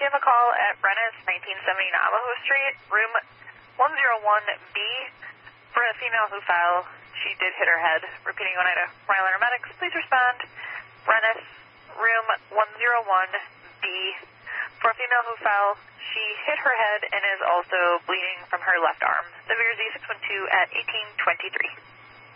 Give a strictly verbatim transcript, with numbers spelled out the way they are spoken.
have a call at Rennes, nineteen seventy Navajo Street, room one oh one B, for a female who fell. She did hit her head. Repeating Oneida, Rylander Medics, please respond. Rennes, room one oh one B, for a female who fell. She hit her head and is also bleeding from her left arm. Severe Z six one two at eighteen twenty-three.